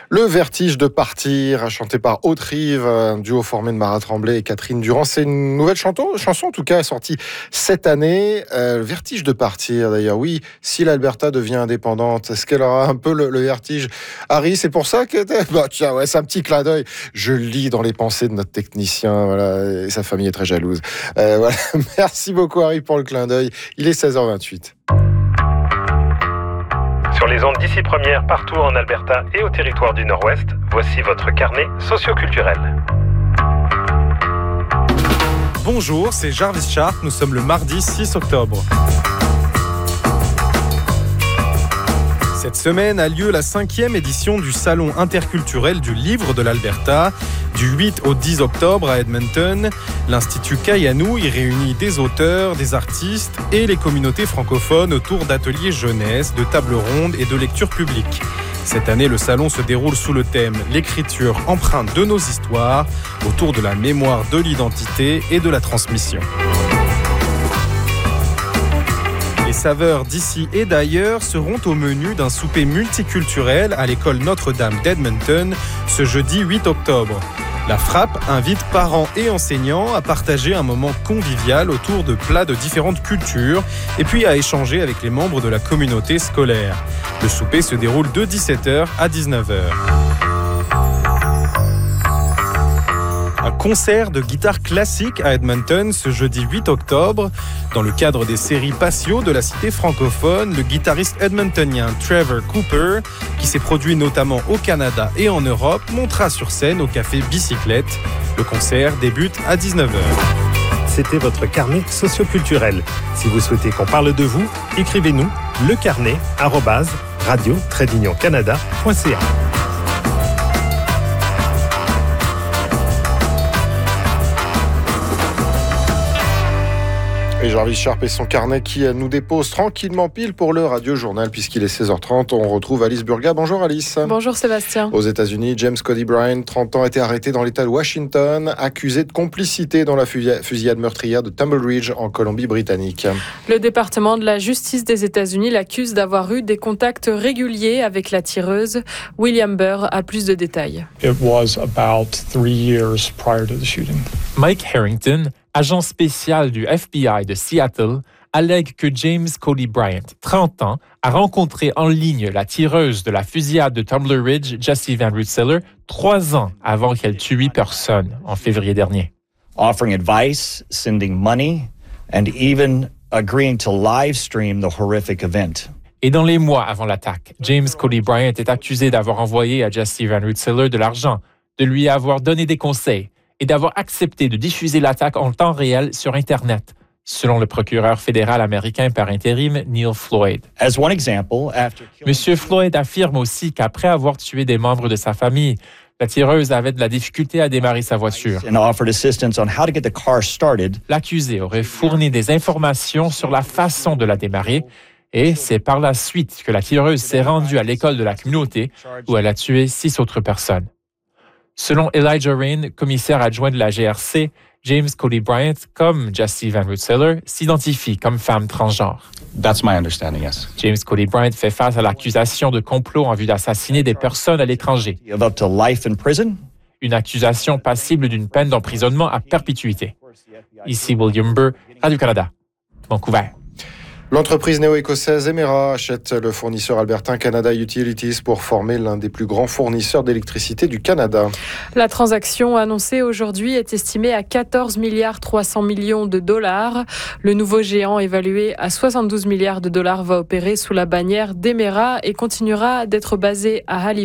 Le vertige de partir, chanté par Haute-Rive, un duo formé de Mara Tremblay et Catherine Durand. C'est une nouvelle chanson en tout cas, sortie cette année. Vertige de partir, d'ailleurs. Oui, si l'Alberta devient indépendante, est-ce qu'elle aura un peu le vertige? Harry, c'est pour ça que... tiens, ouais, c'est un petit clin d'œil. Je lis dans les pensées de notre technicien, voilà, et sa famille est très jalouse. Voilà. Merci beaucoup, Harry, pour le clin d'œil. Il est 16h28. Sur les ondes d'ici première, partout en Alberta et au territoire du Nord-Ouest, voici votre carnet socioculturel. Bonjour, c'est Jarvis Sharp, nous sommes le mardi 6 octobre. Cette semaine a lieu la 5e édition du Salon interculturel du livre de l'Alberta. Du 8 au 10 octobre à Edmonton, l'Institut Kayanou y réunit des auteurs, des artistes et les communautés francophones autour d'ateliers jeunesse, de tables rondes et de lectures publiques. Cette année, le salon se déroule sous le thème « L'écriture empreinte de nos histoires » autour de la mémoire de l'identité et de la transmission. Les saveurs d'ici et d'ailleurs seront au menu d'un souper multiculturel à l'école Notre-Dame d'Edmonton ce jeudi 8 octobre. La Frappe invite parents et enseignants à partager un moment convivial autour de plats de différentes cultures et puis à échanger avec les membres de la communauté scolaire. Le souper se déroule de 17h à 19h. Un concert de guitare classique à Edmonton ce jeudi 8 octobre. Dans le cadre des séries Patio de la cité francophone, le guitariste edmontonien Trevor Cooper, qui s'est produit notamment au Canada et en Europe, montera sur scène au café Bicyclette. Le concert débute à 19h. C'était votre carnet socioculturel. Si vous souhaitez qu'on parle de vous, écrivez-nous lecarnet@radio-canada.ca. Et Jarvis Sharp et son carnet qui nous dépose tranquillement pile pour le Radio-Journal puisqu'il est 16h30. On retrouve Alice Burga. Bonjour Alice. Bonjour Sébastien. Aux États-Unis, James Cody Bryant, 30 ans, a été arrêté dans l'État de Washington, accusé de complicité dans la fusillade meurtrière de Tumble Ridge en Colombie-Britannique. Le département de la justice des États-Unis l'accuse d'avoir eu des contacts réguliers avec la tireuse. William Burr a plus de détails. It was about 3 years prior to the shooting. Mike Harrington, agent spécial du FBI de Seattle, allègue que James Cody Bryant, 30 ans, a rencontré en ligne la tireuse de la fusillade de Tumble Ridge, Jessie Van Rensselaer, 3 ans avant qu'elle tue 8 personnes en février dernier. Offering advice, sending money, and even agreeing to live stream the horrific event. Et dans les mois avant l'attaque, James Cody Bryant est accusé d'avoir envoyé à Jessie Van Rensselaer de l'argent, de lui avoir donné des conseils et d'avoir accepté de diffuser l'attaque en temps réel sur Internet, selon le procureur fédéral américain par intérim, Neil Floyd. Monsieur Floyd affirme aussi qu'après avoir tué des membres de sa famille, la tireuse avait de la difficulté à démarrer sa voiture. L'accusé aurait fourni des informations sur la façon de la démarrer et c'est par la suite que la tireuse s'est rendue à l'école de la communauté où elle a tué 6 autres personnes. Selon Elijah Rain, commissaire adjoint de la GRC, James Cody Bryant, comme Jessie Van Rensselaer, s'identifie comme femme transgenre. That's my understanding, yes. James Cody Bryant fait face à l'accusation de complot en vue d'assassiner des personnes à l'étranger. Une accusation passible d'une peine d'emprisonnement à perpétuité. Ici William Burr, Radio-Canada, Vancouver. L'entreprise néo-écossaise Emera achète le fournisseur albertain Canada Utilities pour former l'un des plus grands fournisseurs d'électricité du Canada. La transaction annoncée aujourd'hui est estimée à 14,3 milliards de dollars. Le nouveau géant évalué à 72 milliards de dollars va opérer sous la bannière d'Emera et continuera d'être basé à Halifax.